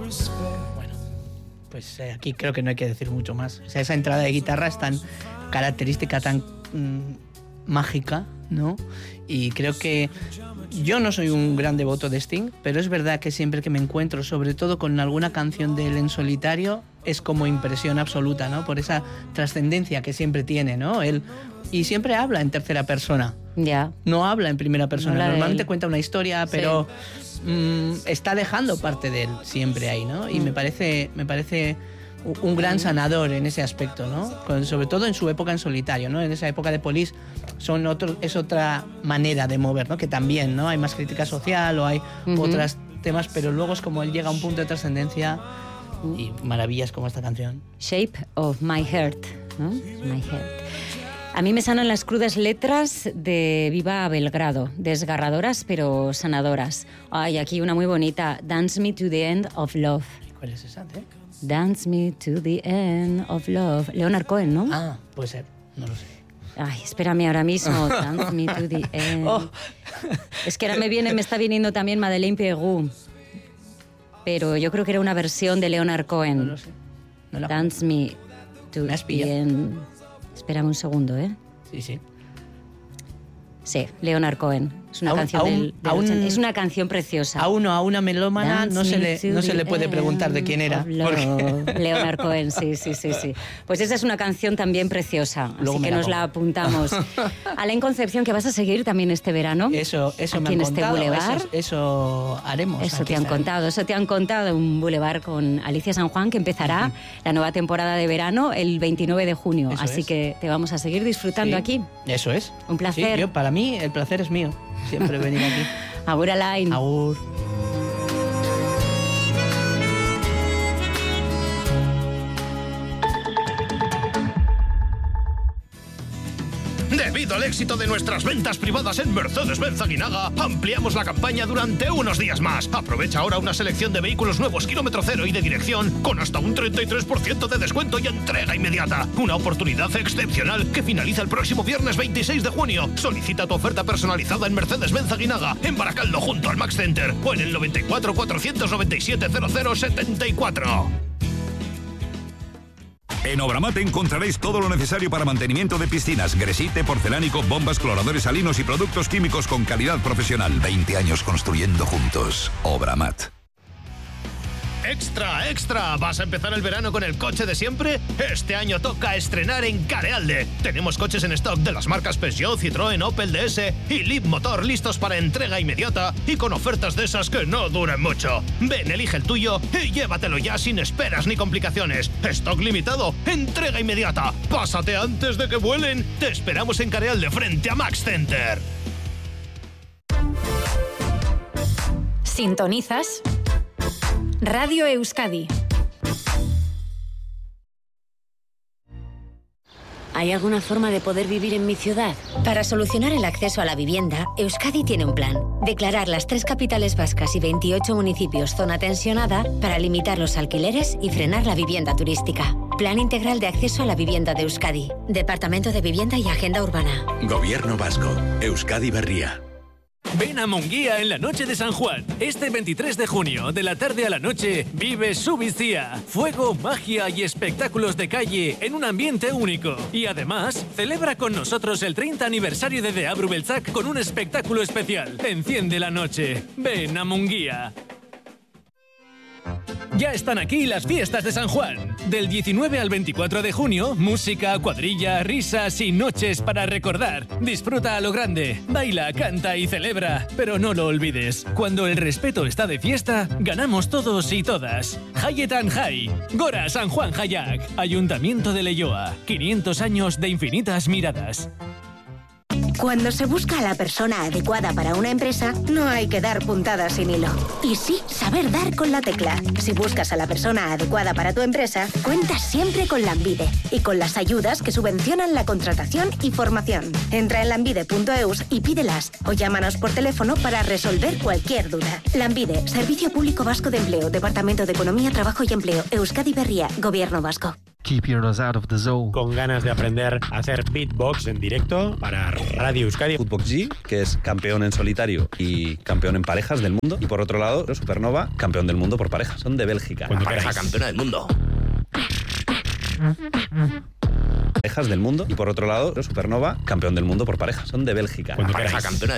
Bueno, pues aquí creo que no hay que decir mucho más. O sea, esa entrada de guitarra es tan característica, tan mágica, ¿no? Y creo que yo no soy un gran devoto de Sting, pero es verdad que siempre que me encuentro, sobre todo con alguna canción de él en solitario, es como impresión absoluta, ¿no? Por esa trascendencia que siempre tiene, ¿no? Él, y siempre habla en tercera persona. Ya. No habla en primera persona. No Normalmente cuenta una historia, pero está dejando parte de él siempre ahí, ¿no? Y me parece un gran sanador en ese aspecto, ¿no? Sobre todo en su época en solitario, ¿no? En esa época de Police es otra manera de mover, ¿no? Que también, ¿no? Hay más crítica social o hay otros temas, pero luego es como él llega a un punto de trascendencia y maravillas como esta canción. Shape of My Heart, ¿no? My Heart. A mí me sanan las crudas letras de Viva Belgrado, desgarradoras pero sanadoras. Ay, aquí una muy bonita, Dance Me to the End of Love. ¿Cuál es esa, Dance Me to the End of Love. Leonard Cohen, ¿no? Ah, puede ser, no lo sé. Ay, espérame ahora mismo. Dance Me to the End. Oh. Es que ahora me está viniendo también Madeleine Peyroux. Pero yo creo que era una versión de Leonard Cohen. No lo sé. Dance Me to the End. Espérame un segundo, ¿eh? Sí. Sí, Leonard Cohen. Es una canción es una canción preciosa. A una melómana no se le puede preguntar de quién era. Leonard Cohen, sí. Pues esa es una canción también preciosa, así que nos la apuntamos. Alain Concepción, que vas a seguir también este verano. Eso aquí me han en contado. Este boulevard. Eso haremos. Eso te han contado. Un boulevard con Alicia San Juan, que empezará la nueva temporada de verano el 29 de junio. Así que te vamos a seguir disfrutando aquí. Eso es. Un placer. Sí, para mí el placer es mío. Siempre venir aquí. Agur, Alain. Agur. Debido al éxito de nuestras ventas privadas en Mercedes-Benz Aguinaga, ampliamos la campaña durante unos días más. Aprovecha ahora una selección de vehículos nuevos kilómetro cero y de dirección con hasta un 33% de descuento y entrega inmediata. Una oportunidad excepcional que finaliza el próximo viernes 26 de junio. Solicita tu oferta personalizada en Mercedes-Benz Aguinaga, en Baracaldo junto al Max Center o en el 94 497 0074. En Obramat encontraréis todo lo necesario para mantenimiento de piscinas, gresite, porcelánico, bombas, cloradores salinos y productos químicos con calidad profesional. 20 años construyendo juntos. Obramat. ¡Extra, extra! ¿Vas a empezar el verano con el coche de siempre? Este año toca estrenar en Carealde. Tenemos coches en stock de las marcas Peugeot, Citroën, Opel, DS y Leapmotor listos para entrega inmediata y con ofertas de esas que no duran mucho. Ven, elige el tuyo y llévatelo ya sin esperas ni complicaciones. Stock limitado, entrega inmediata. Pásate antes de que vuelen. Te esperamos en Carealde frente a Max Center. Sintonizas Radio Euskadi. ¿Hay alguna forma de poder vivir en mi ciudad? Para solucionar el acceso a la vivienda, Euskadi tiene un plan. Declarar las 3 capitales vascas y 28 municipios zona tensionada para limitar los alquileres y frenar la vivienda turística. Plan Integral de Acceso a la Vivienda de Euskadi. Departamento de Vivienda y Agenda Urbana. Gobierno Vasco. Euskadi Berria. Ven a Munguía en la noche de San Juan. Este 23 de junio, de la tarde a la noche, vive Subizia. Fuego, magia y espectáculos de calle en un ambiente único. Y además, celebra con nosotros el 30 aniversario de Deabru Beltzak con un espectáculo especial. Enciende la noche. Ven a Munguía. Ya están aquí las fiestas de San Juan. Del 19 al 24 de junio, música, cuadrilla, risas y noches para recordar. Disfruta a lo grande, baila, canta y celebra. Pero no lo olvides, cuando el respeto está de fiesta, ganamos todos y todas. Hayetan Hay, Gora San Juan Hayak, Ayuntamiento de Leioa. 500 años de infinitas miradas. Cuando se busca a la persona adecuada para una empresa, no hay que dar puntadas sin hilo. Y sí, saber dar con la tecla. Si buscas a la persona adecuada para tu empresa, cuentas siempre con Lanbide y con las ayudas que subvencionan la contratación y formación. Entra en lanbide.eus y pídelas o llámanos por teléfono para resolver cualquier duda. Lanbide, Servicio Público Vasco de Empleo, Departamento de Economía, Trabajo y Empleo, Euskadi Berria, Gobierno Vasco. Keep your nose out of the zone. Con ganas de aprender a hacer beatbox en directo para Radio Euskadi. Footbox G, que es campeón en solitario y campeón en parejas del mundo. Y por otro lado, Supernova, campeón del mundo por parejas. Son de Bélgica. La pareja campeona del mundo. Parejas del mundo. Y por otro lado, Supernova, campeón del mundo por parejas. Son de Bélgica. La pareja campeona